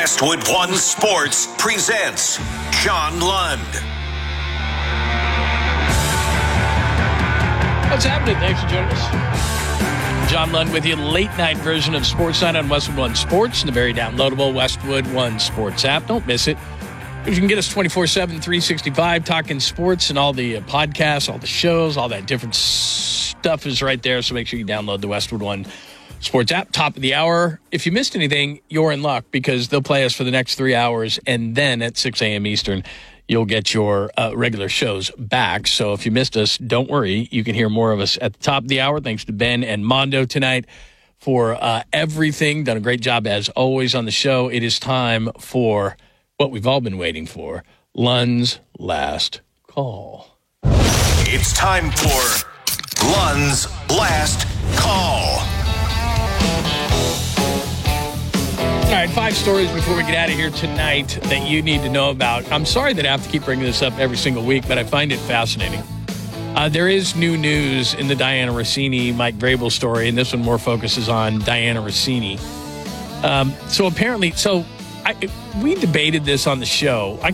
Westwood One Sports presents John Lund. What's happening? Thanks for joining us. John Lund with you. Late night version of Sports Night on Westwood One Sports and the very downloadable Westwood One Sports app. Don't miss it. You can get us 24/7, 365, talking sports and all the podcasts, all the shows, all that different stuff is right there. So make sure you download the Westwood One Sports app. Top of the hour. If you missed anything, you're in luck because they'll play us for the next 3 hours. And then at 6 a.m. Eastern, you'll get your regular shows back. So if you missed us, don't worry. You can hear more of us at the top of the hour. Thanks to Ben and Mondo tonight for everything. Done a great job as always on the show. It is time for what we've all been waiting for, Lund's Last Call. It's time for Lund's Last Call. All right, 5 stories before we get out of here tonight that you need to know about. I'm sorry that I have to keep bringing this up every single week, but I find it fascinating. There is new news in the Diana Rossini, Mike Vrabel story, and this one more focuses on Diana Rossini. So apparently, we debated this on the show. I